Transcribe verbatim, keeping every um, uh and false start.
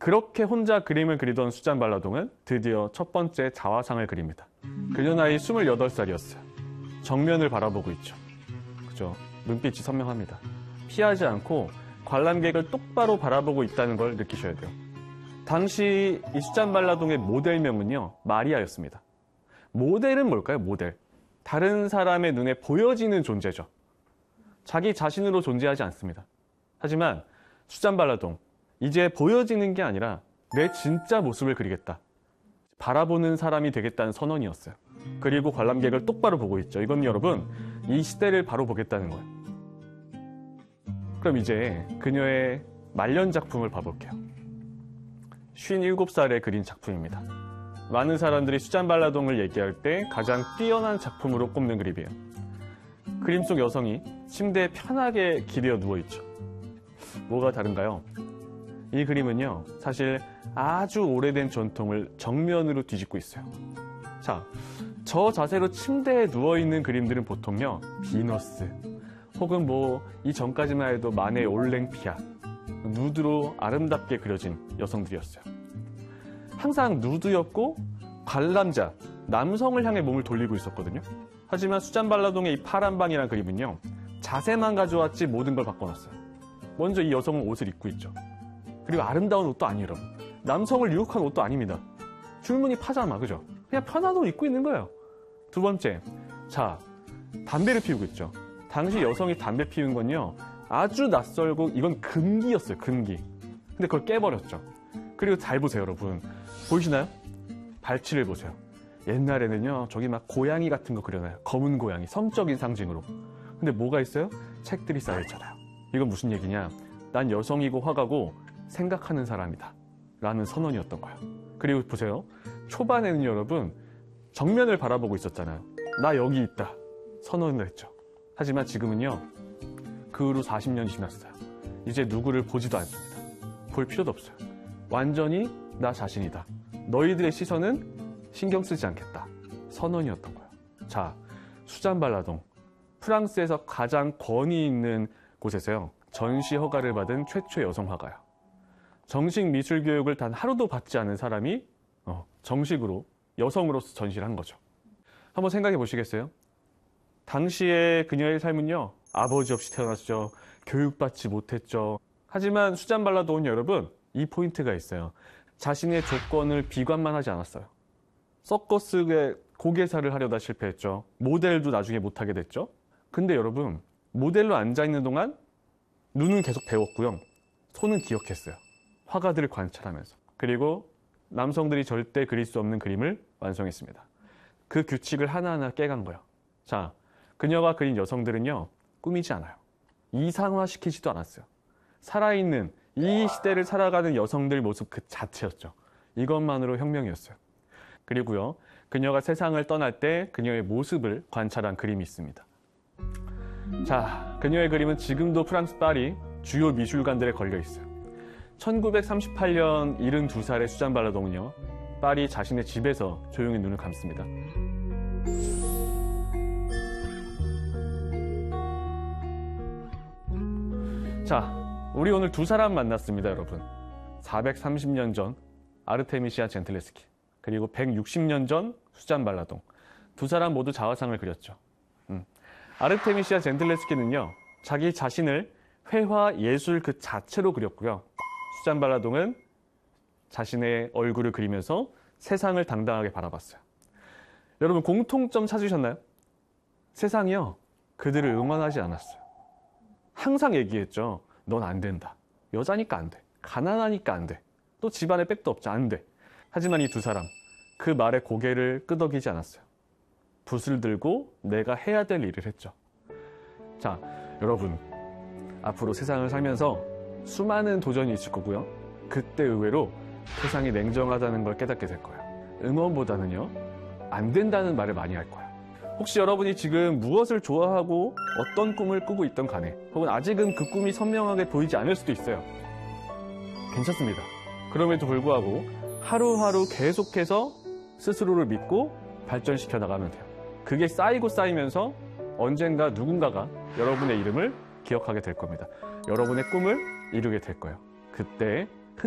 그렇게 혼자 그림을 그리던 수잔 발라동은 드디어 첫 번째 자화상을 그립니다. 그녀 나이 스물여덟 살이었어요. 정면을 바라보고 있죠. 그죠? 눈빛이 선명합니다. 피하지 않고 관람객을 똑바로 바라보고 있다는 걸 느끼셔야 돼요. 당시 이 수잔 발라동의 모델명은요, 마리아였습니다. 모델은 뭘까요? 모델. 다른 사람의 눈에 보여지는 존재죠. 자기 자신으로 존재하지 않습니다. 하지만 수잔 발라동, 이제 보여지는 게 아니라 내 진짜 모습을 그리겠다. 바라보는 사람이 되겠다는 선언이었어요. 그리고 관람객을 똑바로 보고 있죠. 이건 여러분, 이 시대를 바로 보겠다는 거예요. 그럼 이제 그녀의 말년 작품을 봐볼게요. 쉰일곱 살에 그린 작품입니다. 많은 사람들이 수잔 발라동을 얘기할 때 가장 뛰어난 작품으로 꼽는 그림이에요. 그림 속 여성이 침대에 편하게 기대어 누워있죠. 뭐가 다른가요? 이 그림은요, 사실 아주 오래된 전통을 정면으로 뒤집고 있어요. 자, 저 자세로 침대에 누워있는 그림들은 보통요, 비너스, 혹은 뭐 이전까지만 해도 만의 올랭피아, 누드로 아름답게 그려진 여성들이었어요. 항상 누드였고 관람자, 남성을 향해 몸을 돌리고 있었거든요. 하지만 수잔 발라동의 이 파란방이라는 그림은요, 자세만 가져왔지 모든 걸 바꿔놨어요. 먼저 이 여성은 옷을 입고 있죠. 그리고 아름다운 옷도 아니에요, 여러분. 남성을 유혹한 옷도 아닙니다. 줄무늬 파자마, 그죠? 그냥 편한 옷 입고 있는 거예요. 두 번째, 자, 담배를 피우고 있죠. 당시 여성이 담배 피운 건요, 아주 낯설고 이건 금기였어요, 금기. 근데 그걸 깨버렸죠. 그리고 잘 보세요, 여러분. 보이시나요? 발치를 보세요. 옛날에는요, 저기 막 고양이 같은 거 그려놔요. 검은 고양이, 성적인 상징으로. 근데 뭐가 있어요? 책들이 쌓여있잖아요. 이건 무슨 얘기냐? 난 여성이고 화가고 생각하는 사람이다 라는 선언이었던 거예요. 그리고 보세요. 초반에는 여러분 정면을 바라보고 있었잖아요. 나 여기 있다 선언을 했죠. 하지만 지금은요, 그 후로 사십 년이 지났어요. 이제 누구를 보지도 않습니다. 볼 필요도 없어요. 완전히 나 자신이다. 너희들의 시선은 신경 쓰지 않겠다. 선언이었던 거예요. 자, 수잔 발라동, 프랑스에서 가장 권위 있는 곳에서요, 전시 허가를 받은 최초의 여성 화가예요. 정식 미술 교육을 단 하루도 받지 않은 사람이 어, 정식으로 여성으로서 전시를 한 거죠. 한번 생각해 보시겠어요? 당시에 그녀의 삶은요, 아버지 없이 태어났죠. 교육받지 못했죠. 하지만 수잔 발라동은 여러분, 이 포인트가 있어요. 자신의 조건을 비관만 하지 않았어요. 서커스의 고개사를 하려다 실패했죠. 모델도 나중에 못하게 됐죠. 근데 여러분, 모델로 앉아있는 동안 눈은 계속 배웠고요. 손은 기억했어요. 화가들을 관찰하면서. 그리고 남성들이 절대 그릴 수 없는 그림을 완성했습니다. 그 규칙을 하나하나 깨간 거예요. 자, 그녀가 그린 여성들은요, 꾸미지 않아요. 이상화시키지도 않았어요. 살아있는 이 시대를 살아가는 여성들 모습 그 자체였죠. 이것만으로 혁명이었어요. 그리고요, 그녀가 세상을 떠날 때 그녀의 모습을 관찰한 그림이 있습니다. 자, 그녀의 그림은 지금도 프랑스 파리 주요 미술관들에 걸려 있어요. 천구백삼십팔 년 일흔두 살의 수잔 발라동은요, 파리 자신의 집에서 조용히 눈을 감습니다. 자, 우리 오늘 두 사람 만났습니다, 여러분. 사백삼십 년 전 아르테미시아 젠틀레스키, 그리고 백육십 년 전 수잔 발라동. 두 사람 모두 자화상을 그렸죠. 음. 아르테미시아 젠틀레스키는요, 자기 자신을 회화 예술 그 자체로 그렸고요. 수잔 발라동은 자신의 얼굴을 그리면서 세상을 당당하게 바라봤어요. 여러분, 공통점 찾으셨나요? 세상이요, 그들을 응원하지 않았어요. 항상 얘기했죠. 넌 안 된다. 여자니까 안 돼. 가난하니까 안 돼. 또 집안에 백도 없지, 안 돼. 하지만 이 두 사람, 그 말에 고개를 끄덕이지 않았어요. 붓을 들고 내가 해야 될 일을 했죠. 자, 여러분, 앞으로 세상을 살면서 수많은 도전이 있을 거고요. 그때 의외로 세상이 냉정하다는 걸 깨닫게 될 거예요. 응원보다는요, 안 된다는 말을 많이 할 거예요. 혹시 여러분이 지금 무엇을 좋아하고 어떤 꿈을 꾸고 있던 간에, 혹은 아직은 그 꿈이 선명하게 보이지 않을 수도 있어요. 괜찮습니다. 그럼에도 불구하고 하루하루 계속해서 스스로를 믿고 발전시켜 나가면 돼요. 그게 쌓이고 쌓이면서 언젠가 누군가가 여러분의 이름을 기억하게 될 겁니다. 여러분의 꿈을 이루게 될 거예요. 그때